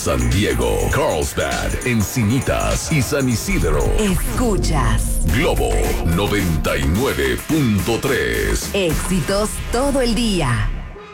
San Diego, Carlsbad, Encinitas y San Isidro. Escuchas Globo 99.3. éxitos todo el día.